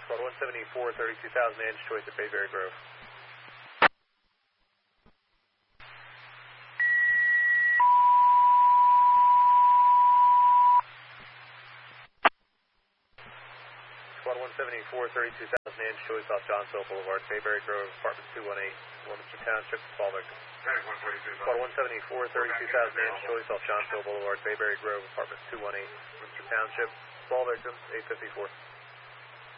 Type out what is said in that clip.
Squad 174, 32,000 inch choice at Bayberry Grove. Squad 174, 32,000 inch choice off Johnsville Boulevard, Bayberry Grove, apartment 218, Wilmington Township, fall victim. Squad 174, 32,000 inch choice off Johnsville Boulevard, Bayberry Grove, apartment 218, Wilmington Township, fall victim, 854.